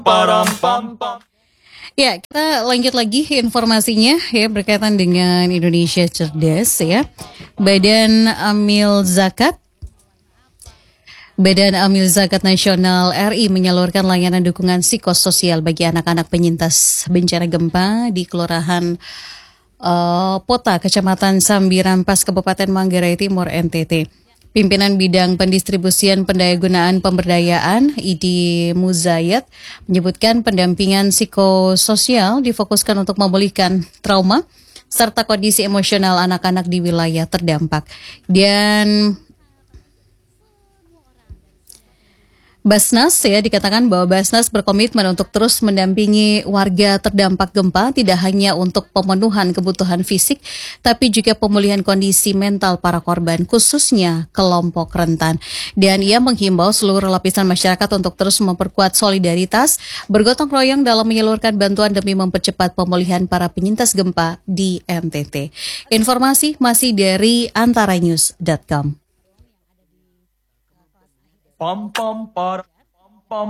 Ya, kita lanjut lagi informasinya ya berkaitan dengan Indonesia Cerdas ya. Badan Amil Zakat Nasional RI menyalurkan layanan dukungan psikososial bagi anak-anak penyintas bencana gempa di Kelurahan Pota, Kecamatan Sambirampas, Kabupaten Manggarai Timur, NTT. Pimpinan Bidang Pendistribusian Pendayagunaan Pemberdayaan Idi Muzayat menyebutkan pendampingan psikososial difokuskan untuk memulihkan trauma serta kondisi emosional anak-anak di wilayah terdampak. Dan Basnas ya dikatakan bahwa Basnas berkomitmen untuk terus mendampingi warga terdampak gempa tidak hanya untuk pemenuhan kebutuhan fisik tapi juga pemulihan kondisi mental para korban khususnya kelompok rentan. Dan ia menghimbau seluruh lapisan masyarakat untuk terus memperkuat solidaritas, bergotong royong dalam menyalurkan bantuan demi mempercepat pemulihan para penyintas gempa di NTT. Informasi masih dari antaranews.com.